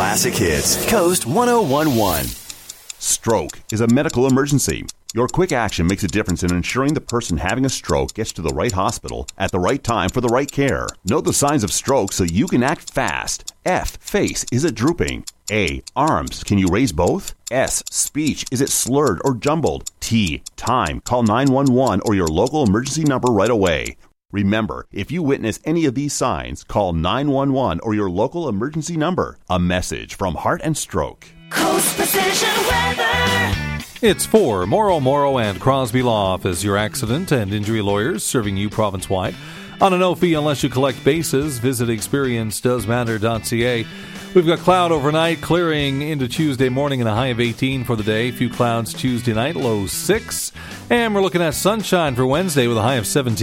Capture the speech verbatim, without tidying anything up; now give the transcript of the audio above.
classic hits. Coast one oh one point one. Stroke is a medical emergency. Your quick action makes a difference in ensuring the person having a stroke gets to the right hospital at the right time for the right care. Know the signs of stroke so you can act fast. F. Face. Is it drooping? A. Arms. Can you raise both? S. Speech. Is it slurred or jumbled? T. Time. Call nine one one or your local emergency number right away. Remember, if you witness any of these signs, call nine one one or your local emergency number. A message from Heart and Stroke. Coast Precision Weather. It's for Morrow, Morrow and Crosby Law Office, your accident and injury lawyers serving you province-wide. On a no fee unless you collect bases, visit experience does matter dot c a. We've got cloud overnight, clearing into Tuesday morning and a high of eighteen for the day. Few clouds Tuesday night, low six. And we're looking at sunshine for Wednesday with a high of seventeen.